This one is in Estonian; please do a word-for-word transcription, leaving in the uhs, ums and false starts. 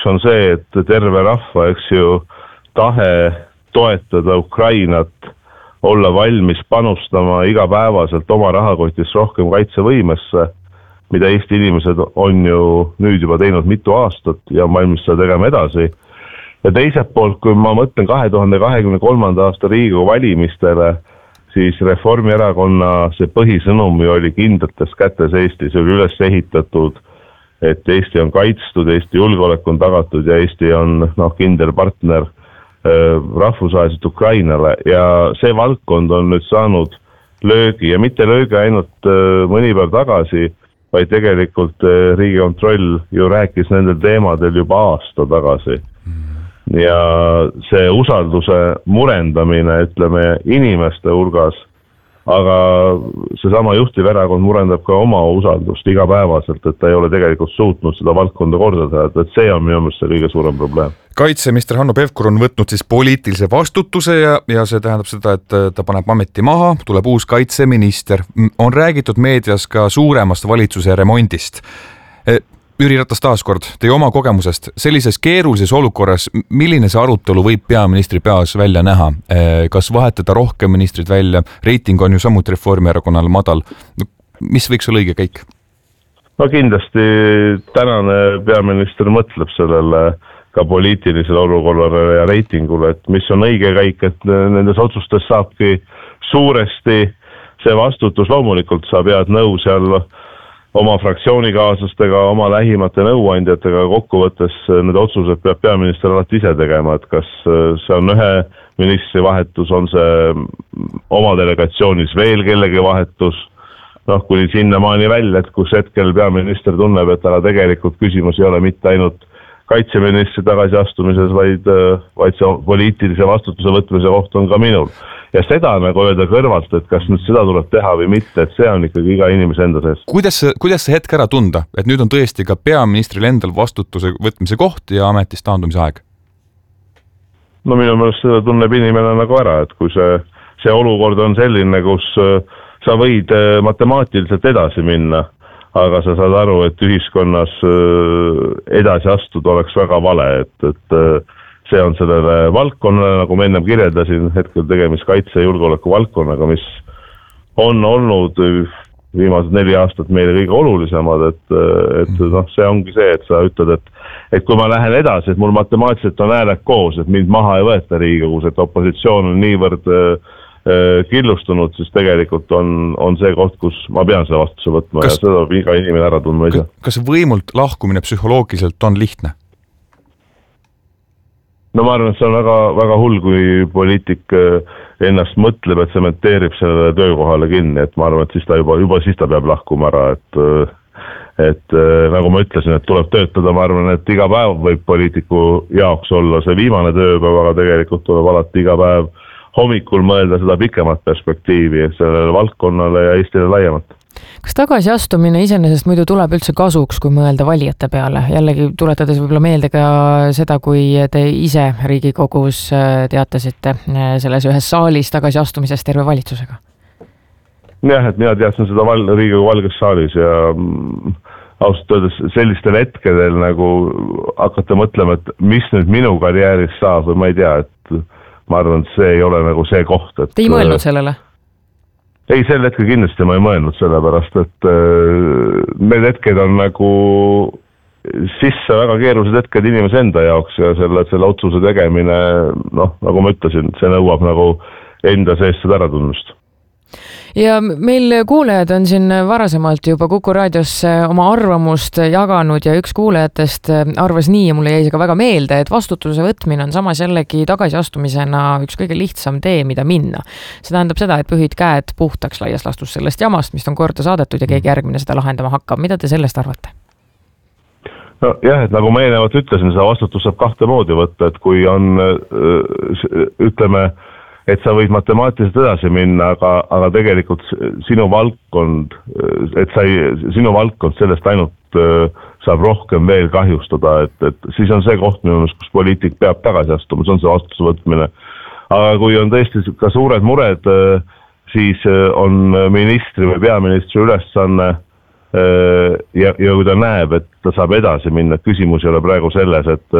on see, et terve rahva, eks ju, tahe toetada Ukrainat, olla valmis panustama igapäevaselt oma rahakotist rohkem kaitsevõimesse, mida Eesti inimesed on ju nüüd juba teinud mitu aastat ja on valmis seda tegema edasi. Ja teiselt poolt, kui ma mõtlen kahe tuhande kahekümne kolmanda aasta Riigikogu valimistele, siis Reformierakonna see põhisõnum oli kindlates kätes Eesti, see oli üles ehitatud, et Eesti on kaitstud, Eesti julgeolek on tagatud ja Eesti on noh, kindel partner rahvusvaheliselt Ukrainale ja see valdkond on nüüd saanud löögi ja mitte löögi ainult mõni päev tagasi, vaid tegelikult Riigikontroll ju rääkis nendel teemadel juba aasta tagasi. Ja see usalduse murendamine, ütleme, inimeste hulgas, aga seesama juhtiv erakond murendab ka oma usaldust igapäevaselt, et ta ei ole tegelikult suutnud seda valdkonda korda teha, et see on minu meelest see kõige suurem probleem. Kaitseminister Hanno Pevkur on võtnud siis poliitilise vastutuse ja, ja see tähendab seda, et ta paneb ameti maha, tuleb uus kaitseminister. On räägitud meedias ka suuremast valitsuse remondist. Jüri Ratas taaskord, teie oma kogemusest, sellises keerulises olukorras, milline see arutelu võib peaministri peas välja näha? Kas vahetada rohkem ministrid välja? Reiting on ju samuti Reformierakonnal madal. Mis võiks olla õige käik? No kindlasti tänane peaminister mõtleb sellele ka poliitilisele olukorrale ja reitingule, et mis on õige käik, et nendes otsustes saabki suuresti see vastutus, loomulikult sa pead nõu seal oma fraktsioonikaaslastega, oma lähimate nõuandjatega, kokkuvõttes need otsused peab peaminister alati ise tegema, et kas see on ühe ministri vahetus, on see oma delegatsioonis veel kellegi vahetus, noh, kuni sinnamaani välja, et kus hetkel peaminister tunneb, et ala tegelikult küsimus ei ole mitte ainult kaitseministri tagasiastumises, vaid, vaid see poliitilise vastutuse võtmise koht on ka minul. Ja seda nagu öelda kõrvalt, et kas nüüd seda tuleb teha või mitte, et see on ikkagi iga inimese enda sees. Kuidas, kuidas see hetk ära tunda, et nüüd on tõesti ka peaministril endal vastutuse võtmise koht ja ametist taandumise aeg? No minu meelest seda tunneb inimene nagu ära, et kui see, see olukord on selline, kus sa võid matemaatiliselt edasi minna, aga sa saad aru, et ühiskonnas edasi astuda oleks väga vale, et, et see on sellele valdkonnale, nagu ma ennem kirjeldasin, hetkel tegemist kaitse- ja julgeoleku valdkonnaga, mis on olnud viimased neli aastat meile kõige olulisemad, et, et noh, see ongi see, et sa ütled, et, et kui ma lähen edasi, et mul matemaatiliselt on hääled koos, et mind maha ei võeta Riigikogus, et opositsioon on niivõrd killustunud, siis tegelikult on, on see koht, kus ma pean selle vastuse võtma kas, ja seda peab iga inimene ära tundma ise. Kas võimult lahkumine psühholoogiliselt on lihtne? No ma arvan, et see on väga, väga hull, kui poliitik ennast mõtleb, et sementeerib sellele töökohale kinni, et ma arvan, et siis ta juba, juba siis ta peab lahkuma ära, et, et nagu ma ütlesin, et tuleb töötada, ma arvan, et iga päev võib poliitiku jaoks olla see viimane tööpäev, aga tegelikult tuleb alati iga päev hommikul mõelda seda pikemat perspektiivi sellele valdkonnale ja Eestile laiemalt. Kas tagasiastumine iseenesest muidu tuleb üldse kasuks, kui mõelda valijate peale? Jällegi tuletades võib-olla meelde ka seda, kui te ise Riigikogus teatasite selles ühes saalis tagasiastumisest terve valitsusega. Jah, et mina teadsin seda val- Riigikogu valges saalis ja ausalt öeldes sellistel hetkedel nagu hakata mõtlema, et mis nüüd minu karjääris saab või ma ei tea, et ma arvan, et see ei ole nagu see koht. Et te ei mõelnud sellele? Ei, sel hetkel kindlasti ma ei mõelnud sellepärast, et need hetked on nagu sisse väga keerulised hetked inimese enda jaoks ja selle, selle otsuse tegemine, noh, nagu ma ütlesin, see nõuab nagu enda sees seda äratundmist. Ja meil kuulajad on siin varasemalt juba Kuku raadios oma arvamust jaganud ja üks kuulajatest arvas nii ja mulle jäi see ka väga meelde, et vastutuse võtmine on samas jällegi tagasiastumisena üks kõige lihtsam tee, mida minna. See tähendab seda, et pühid käed puhtaks laias lastus sellest jamast, mis on korda saadetud ja keegi järgmine seda lahendama hakkab. Mida te sellest arvate? No jah, et nagu ma eelnevalt ütlesin, seda vastutus saab kahte moodi võtta, et kui on, ütleme, et sa võid matemaatiliselt edasi minna, aga, aga tegelikult sinu valdkond, et sa ei, sinu valdkond sellest ainult saab rohkem veel kahjustada, et, et siis on see koht minu meelest, kus poliitik peab tagasi astuma, see on see vastutuse võtmine. Aga kui on tõesti ka suured mured, siis on ministri või peaministri ülesanne ja, ja kui ta näeb, et ta saab edasi minna, küsimus ei ole praegu selles, et